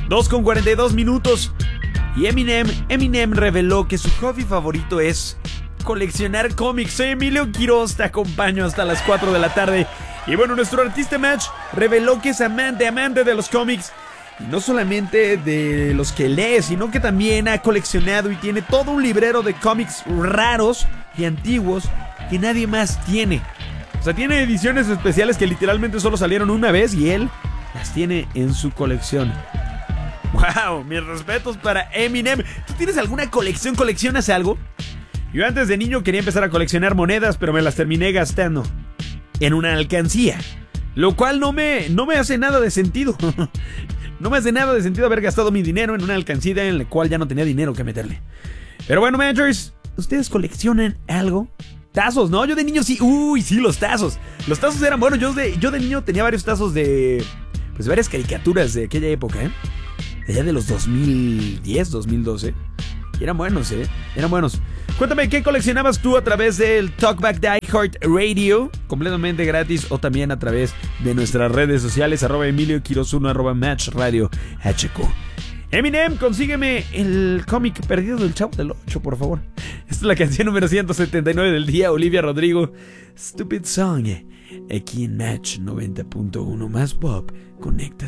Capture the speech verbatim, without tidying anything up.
dos con cuarenta y dos minutos. Y Eminem, Eminem reveló que su hobby favorito es coleccionar cómics. Soy Emilio Quiroz, te acompaño hasta las cuatro de la tarde. Y bueno, nuestro artista Match reveló que es amante, amante de los cómics. Y no solamente de los que lee, sino que también ha coleccionado y tiene todo un librero de cómics raros y antiguos que nadie más tiene. O sea, tiene ediciones especiales que literalmente solo salieron una vez y él las tiene en su colección. ¡Wow! Mis respetos para Eminem. ¿Tú tienes alguna colección? ¿Coleccionas algo? Yo antes de niño quería empezar a coleccionar monedas, pero me las terminé gastando en una alcancía, lo cual no me, no me hace nada de sentido. No me hace nada de sentido haber gastado mi dinero en una alcancía en la cual ya no tenía dinero que meterle. Pero bueno, Managers, ¿ustedes coleccionan algo? Tazos, ¿no? Yo de niño sí. Uy, sí, los tazos. Los tazos eran buenos. Yo de, yo de niño tenía varios tazos de... Pues varias caricaturas de aquella época, ¿eh? Allá de los dos mil diez, dos mil doce. Y eran buenos, ¿eh? Eran buenos. Cuéntame, ¿qué coleccionabas tú a través del Talkback Die Heart Radio? Completamente gratis, o también a través de nuestras redes sociales, arroba Emilio Quiroz uno, arroba Match Radio H Q. Eminem, consígueme el cómic perdido del Chavo del ocho, por favor. Esta es la canción número ciento setenta y nueve del día, Olivia Rodrigo. Stupid Song. Aquí en Match noventa punto uno, más pop. Conéctate.